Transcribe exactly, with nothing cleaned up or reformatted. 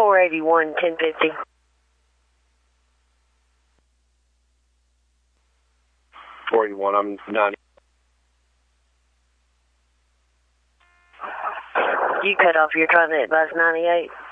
four eighty-one, ten fifty. four eighty-one, I'm ninety. You cut off, you're trying to advise ninety-eight.